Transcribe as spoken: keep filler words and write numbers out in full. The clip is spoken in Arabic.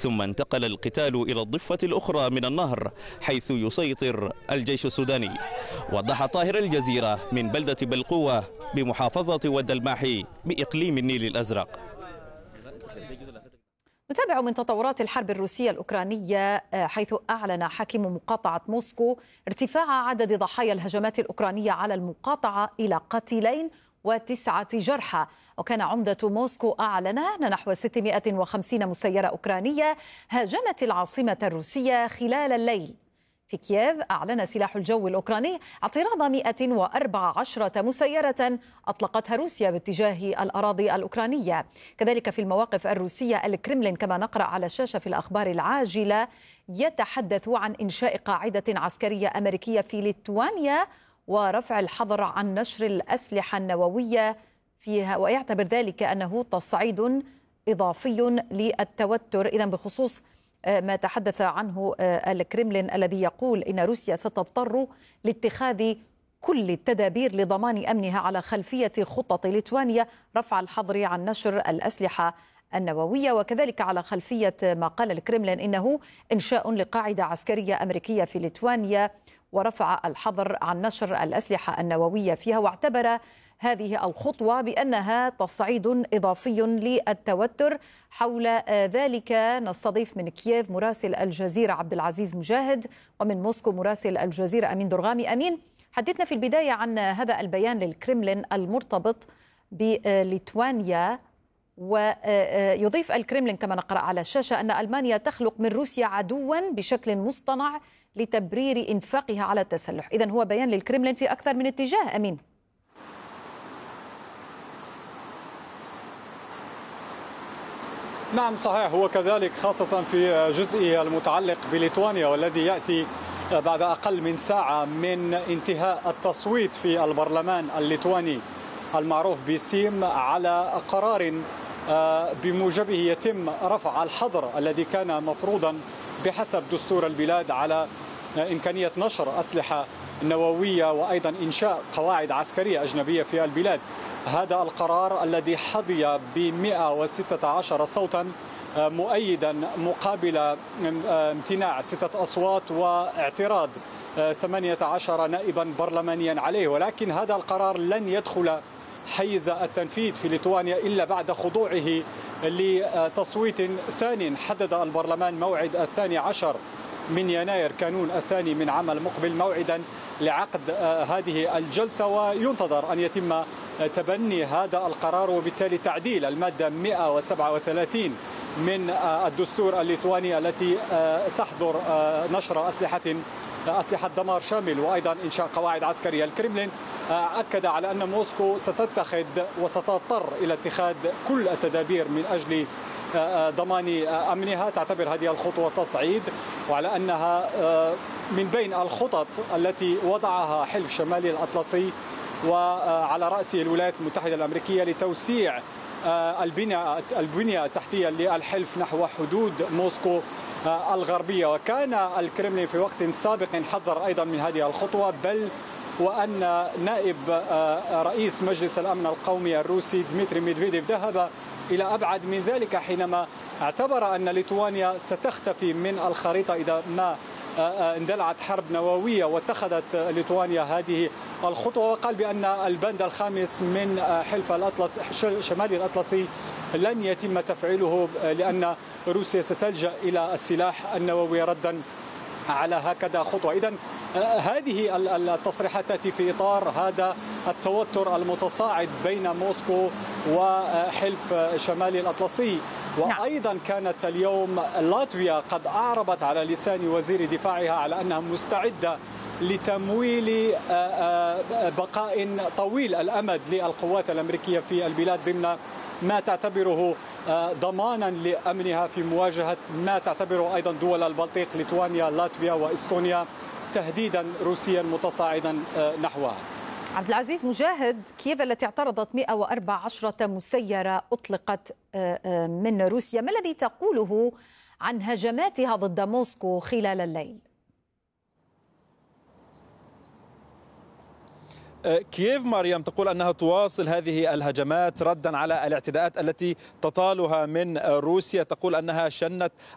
ثم انتقل القتال إلى الضفة الأخرى من النهر حيث يسيطر الجيش السوداني. وضح طاهر الجزيرة من بلدة بلقوة بمحافظة ود الماحي بإقليم النيل الأزرق. نتابع من تطورات الحرب الروسية الأوكرانية، حيث أعلن حاكم مقاطعة موسكو ارتفاع عدد ضحايا الهجمات الأوكرانية على المقاطعة إلى قتيلين وتسعة جرحى. وكان عمدة موسكو أعلن أن نحو ستمائة وخمسين مسيرة أوكرانية هاجمت العاصمة الروسية خلال الليل. في كييف أعلن سلاح الجو الأوكراني اعتراض مائة وأربع عشرة مسيرة أطلقتها روسيا باتجاه الأراضي الأوكرانية. كذلك في المواقف الروسية الكرملين كما نقرأ على الشاشة في الأخبار العاجلة يتحدث عن إنشاء قاعدة عسكرية أمريكية في ليتوانيا ورفع الحظر عن نشر الأسلحة النووية فيها، ويعتبر ذلك أنه تصعيد إضافي للتوتر. إذن بخصوص ما تحدث عنه الكرملين الذي يقول إن روسيا ستضطر لاتخاذ كل التدابير لضمان أمنها على خلفية خطط ليتوانيا رفع الحظر عن نشر الأسلحة النووية، وكذلك على خلفية ما قال الكرملين إنه إنشاء لقاعدة عسكرية أمريكية في ليتوانيا ورفع الحظر عن نشر الأسلحة النووية فيها. واعتبر هذه الخطوة بأنها تصعيد إضافي للتوتر. حول ذلك نستضيف من كييف مراسل الجزيرة عبد العزيز مجاهد، ومن موسكو مراسل الجزيرة أمين درغامي. أمين، حدثنا في البداية عن هذا البيان للكرملين المرتبط بليتوانيا. ويضيف الكرملين كما نقرأ على الشاشة أن ألمانيا تخلق من روسيا عدوا بشكل مصطنع لتبرير إنفاقها على التسلح. إذن هو بيان للكرملين في أكثر من اتجاه. أمين. نعم صحيح، هو كذلك خاصة في جزئه المتعلق بليتوانيا، والذي يأتي بعد أقل من ساعة من انتهاء التصويت في البرلمان الليتواني المعروف بسيم على قرار بموجبه يتم رفع الحظر الذي كان مفروضا بحسب دستور البلاد على إمكانية نشر أسلحة نووية وأيضا إنشاء قواعد عسكرية أجنبية في البلاد. هذا القرار الذي حظي ب مائة وستة عشر صوتا مؤيدا مقابل امتناع ستة أصوات واعتراض ثمانية عشر نائبا برلمانيا عليه، ولكن هذا القرار لن يدخل حيز التنفيذ في ليتوانيا إلا بعد خضوعه لتصويت ثاني. حدد البرلمان موعد الثاني عشر من يناير كانون الثاني من عام المقبل موعدا لعقد هذه الجلسة، وينتظر أن يتم تبني هذا القرار وبالتالي تعديل المادة مائة وسبعة وثلاثين من الدستور الليتواني التي تحظر نشر أسلحة أسلحة دمار شامل وأيضا إنشاء قواعد عسكرية. الكرملين أكد على أن موسكو ستتخذ وستضطر إلى اتخاذ كل التدابير من أجل ضمان أمنها. تعتبر هذه الخطوة تصعيد، وعلى أنها من بين الخطط التي وضعها حلف شمالي الأطلسي وعلى رأسه الولايات المتحدة الأمريكية لتوسيع البنية البنية التحتية للحلف نحو حدود موسكو الغربية. وكان الكرملين في وقت سابق حذر أيضا من هذه الخطوة، بل وأن نائب رئيس مجلس الأمن القومي الروسي ديمتري ميدفيديف ذهب إلى أبعد من ذلك حينما اعتبر أن ليتوانيا ستختفي من الخريطة إذا ما اندلعت حرب نووية واتخذت ليتوانيا هذه الخطوة، وقال بأن البند الخامس من حلف الأطلس شمالي الأطلسي لن يتم تفعيله لأن روسيا ستلجأ إلى السلاح النووي ردا على هكذا خطوة. إذن هذه التصريحات تأتي في إطار هذا التوتر المتصاعد بين موسكو وحلف شمالي الأطلسي. وأيضا كانت اليوم لاتفيا قد أعربت على لسان وزير دفاعها على أنها مستعدة لتمويل بقاء طويل الأمد للقوات الأمريكية في البلاد ضمن ما تعتبره ضمانا لأمنها في مواجهة ما تعتبره أيضا دول البلطيق ليتوانيا لاتفيا وإستونيا تهديدا روسيا متصاعدا نحوها. عبد العزيز مجاهد، كييف التي اعترضت مائة وأربع عشرة مسيرة أطلقت من روسيا، ما الذي تقوله عن هجماتها ضد موسكو خلال الليل؟ كييف مريم تقول أنها تواصل هذه الهجمات ردا على الاعتداءات التي تطالها من روسيا. تقول أنها شنت